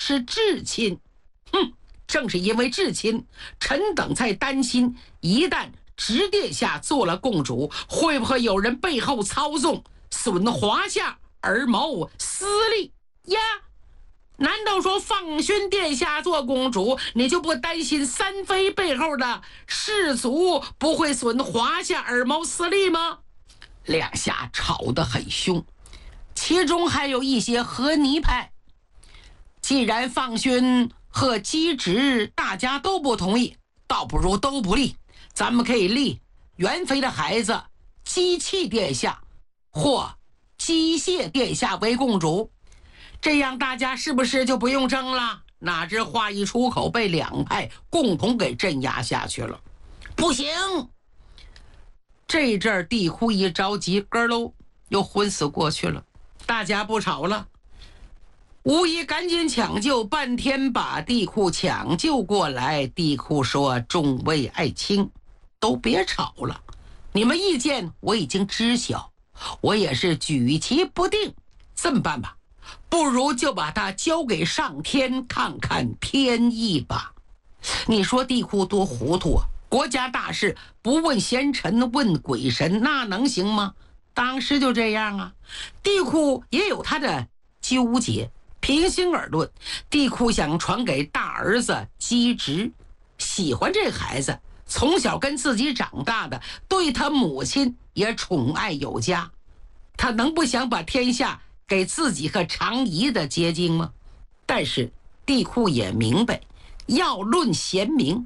是至亲。正是因为至亲，臣等才担心，一旦直殿下做了共主，会不会有人背后操纵，损华夏而谋私利呀？难道说放勋殿下做公主，你就不担心三妃背后的士族不会损华夏而谋私利吗？两下吵得很凶，其中还有一些和泥派。既然放勋和姬直大家都不同意，倒不如都不立，咱们可以立元妃的孩子姬弃殿下或姬谢殿下为共主，这样大家是不是就不用争了？哪知话一出口，被两派共同给镇压下去了。不行！这阵儿帝喾一着急，咯喽又昏死过去了。大家不吵了，无疑赶紧抢救，半天把帝喾抢救过来。帝喾说：“众位爱卿，都别吵了，你们意见我已经知晓，我也是举棋不定。这么办吧，不如就把它交给上天，看看天意吧。”你说帝喾多糊涂啊！国家大事不问贤臣，问鬼神，那能行吗？当时就这样啊。帝喾也有他的纠结。平心而论，帝喾想传给大儿子姬直，喜欢这孩子，从小跟自己长大的，对他母亲也宠爱有加，他能不想把天下给自己和常仪的结晶吗？但是帝喾也明白，要论贤明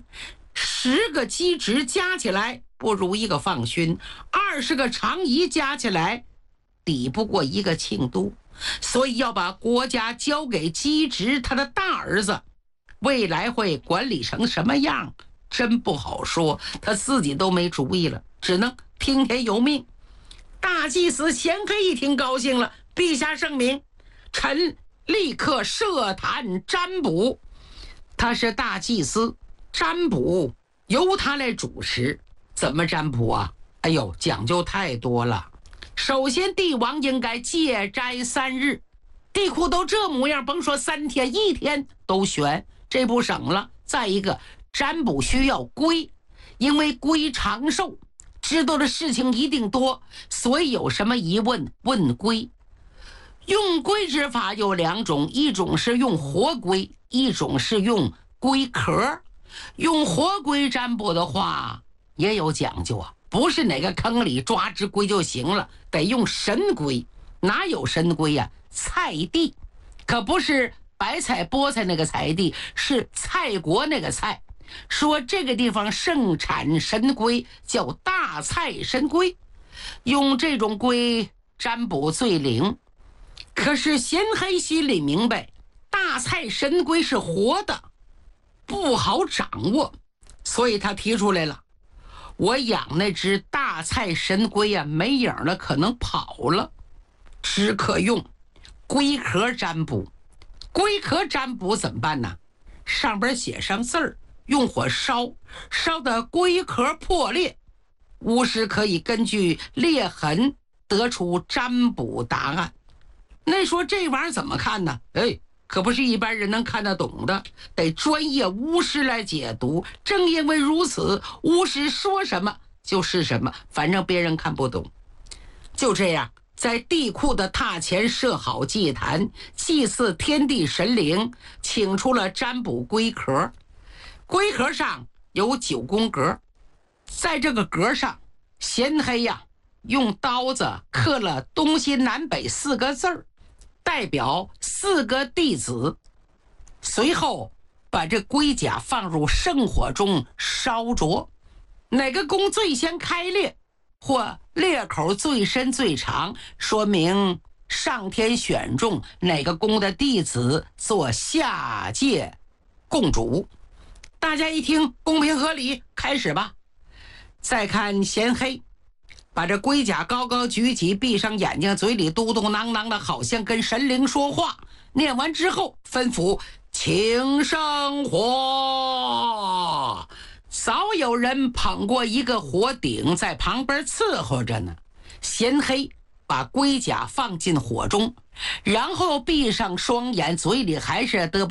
，10个姬直加起来不如一个放勋，20个常仪加起来抵不过一个庆都，所以要把国家交给姬直他的大儿子，未来会管理成什么样真不好说，他自己都没主意了，只能听天由命。大祭司贤黑一听高兴了，陛下圣明，臣立刻设坛占卜。他是大祭司，占卜由他来主持。怎么占卜啊？哎呦，讲究太多了。首先，帝王应该戒斋3日。帝喾都这模样，甭说3天，1天都悬，这不省了。再一个，占卜需要龟，因为龟长寿，知道的事情一定多，所以有什么疑问问龟。用龟之法有2种，一种是用活龟，一种是用龟壳。用活龟占卜的话也有讲究啊，不是哪个坑里抓只龟就行了，得用神龟。哪有神龟呀？菜地，可不是白菜菠菜那个菜地，是蔡国那个菜。说这个地方盛产神龟，叫大蔡神龟，用这种龟占卜最灵。可是贤黑心里明白，大蔡神龟是活的，不好掌握，所以他提出来了，我养那只大蔡神龟啊，没影了，可能跑了，只可用龟壳占卜。龟壳占卜怎么办呢？上边写上字儿，用火烧，烧的龟壳破裂，巫师可以根据裂痕得出占卜答案。那说这玩意儿怎么看呢？可不是一般人能看得懂的，得专业巫师来解读。正因为如此，巫师说什么就是什么，反正别人看不懂。就这样，在帝喾的榻前设好祭坛，祭祀天地神灵，请出了占卜龟壳。龟壳上有9宫格，在这个格上，贤黑呀用刀子刻了东西南北4个字儿，代表4个弟子。随后把这龟甲放入圣火中烧灼，哪个宫最先开裂或裂口最深最长，说明上天选中哪个宫的弟子做下届共主。大家一听公平合理，开始吧。再看贤黑，把这龟甲高高举起，闭上眼睛，嘴里嘟嘟囔囔的，好像跟神灵说话。念完之后吩咐请生火。早有人捧过一个火鼎在旁边伺候着呢。贤黑把龟甲放进火中，然后闭上双眼，嘴里还是嘚啵